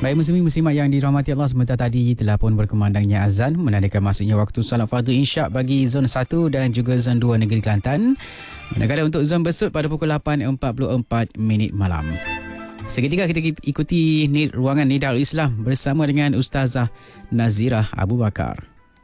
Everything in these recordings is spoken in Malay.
Baik muslimin-muslimat yang dirahmati Allah, sebentar tadi telah pun berkumandangnya azan menandakan masuknya waktu solat fardu insya' bagi zon 1 dan juga zon 2 negeri Kelantan. Manakala untuk zon Besut pada pukul 8.44 malam. Seketika kita ikuti ruangan Nidaul Islam bersama dengan Ustazah Nazirah Abu Bakar.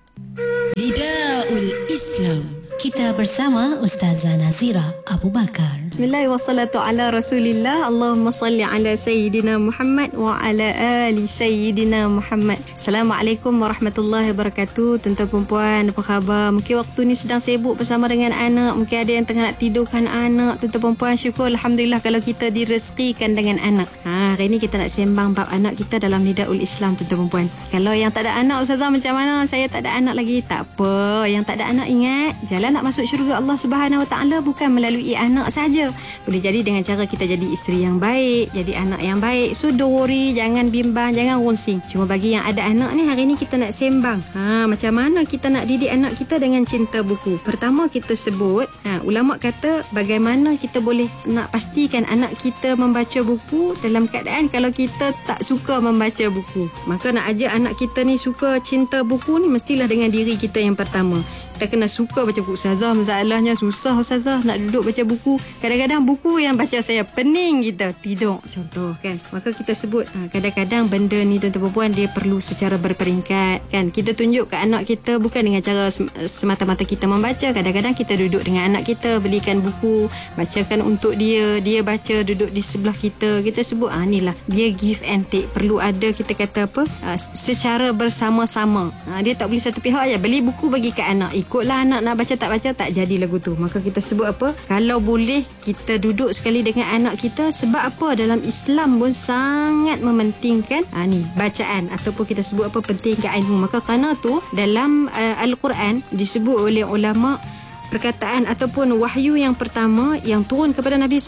Nidaul Islam. Kita bersama Ustazah Nazirah Abu Bakar. Bismillahirrahmanirrahim. Ala Rasulillah. Allahumma salli ala Sayyidina Muhammad wa ala ali Sayyidina Muhammad. Assalamualaikum warahmatullahi wabarakatuh. Tuan-tuan perempuan, apa khabar? Mungkin waktu ni sedang sibuk bersama dengan anak. Mungkin ada yang tengah nak tidurkan anak. Tuan-tuan perempuan, syukur Alhamdulillah kalau kita direzekikan dengan anak. Hari ni kita nak sembang bab anak kita dalam Nidaul Islam, tuan-tuan perempuan. Kalau yang tak ada anak, Ustazah macam mana? Saya tak ada anak lagi. Tak apa. Yang tak ada anak, ingat, jalan nak masuk syurga Allah Subhanahu Wa Taala bukan melalui anak saja. Boleh jadi dengan cara kita jadi isteri yang baik, jadi anak yang baik. So don't worry, jangan bimbang, jangan runsing. Cuma bagi yang ada anak ni, hari ni kita nak sembang. Macam mana kita nak didik anak kita dengan cinta buku. Pertama kita sebut, ulama kata bagaimana kita boleh nak pastikan anak kita membaca buku dalam keadaan kalau kita tak suka membaca buku. Maka nak ajak anak kita ni suka cinta buku ni mestilah dengan diri kita yang pertama. Kita kena suka baca buku. Ustazah, masalahnya susah Ustazah nak duduk baca buku. Kadang-kadang buku yang baca saya pening kita tidur contoh kan. Maka kita sebut kadang-kadang benda ni tuan-tuan perempuan dia perlu secara berperingkat kan. Kita tunjuk ke anak kita bukan dengan cara semata-mata kita membaca. Kadang-kadang kita duduk dengan anak kita, belikan buku, bacakan untuk dia, dia baca duduk di sebelah kita. Kita sebut inilah dia give and take. Perlu ada kita kata apa? Secara bersama-sama. Dia tak boleh satu pihak aja beli buku bagi ke anak. Ikutlah anak nak baca tak baca tak jadi lagu tu. Maka kita sebut apa? Kalau boleh kita duduk sekali dengan anak kita. Sebab apa? Dalam Islam pun sangat mementingkan ni bacaan ataupun kita sebut apa pentingkan ilmu. Maka kerana tu dalam Al-Quran disebut oleh ulama perkataan ataupun wahyu yang pertama yang turun kepada Nabi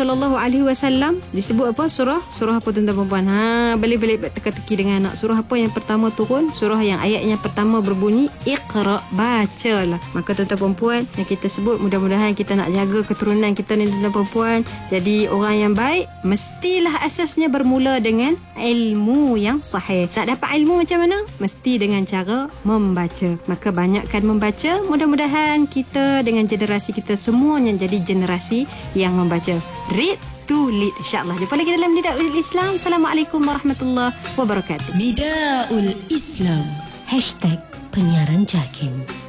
SAW disebut apa? Surah apa tuan-tuan perempuan? Balik-balik teka-teki dengan anak. Surah apa yang pertama turun? Surah yang ayatnya pertama berbunyi Iqra, bacalah. Maka tuan-tuan perempuan yang kita sebut, mudah-mudahan kita nak jaga keturunan kita ni tuan-tuan perempuan jadi orang yang baik. Mestilah asasnya bermula dengan ilmu yang sahih. Nak dapat ilmu macam mana? Mesti dengan cara membaca. Maka banyakkan membaca. Mudah-mudahan kita dengan generasi kita semuanya jadi generasi yang membaca. Read to lead, insyaAllah. Jumpa lagi dalam Nidaul Islam. Assalamualaikum warahmatullahi wabarakatuh. Nidaul Islam #penyiaran JAKIM.